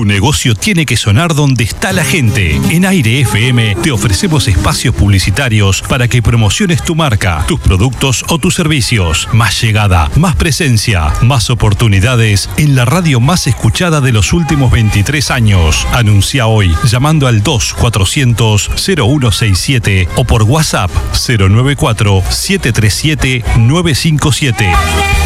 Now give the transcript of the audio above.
negocio tiene que sonar donde está la gente. En Aire FM te ofrecemos espacios publicitarios para que promociones tu marca, tus productos o tus servicios. Más llegada, más presencia, más oportunidades en la radio más escuchada de los últimos 23 años. Anuncia hoy llamando al 2400-0167 o por WhatsApp 094-737-957.